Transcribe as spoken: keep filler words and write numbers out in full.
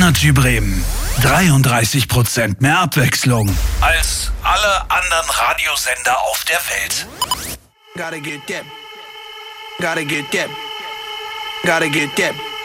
Energy Bremen. dreiunddreißig Prozent mehr Abwechslung als alle anderen Radiosender auf der Welt. Gotta get that. Gotta get that. Gotta get that.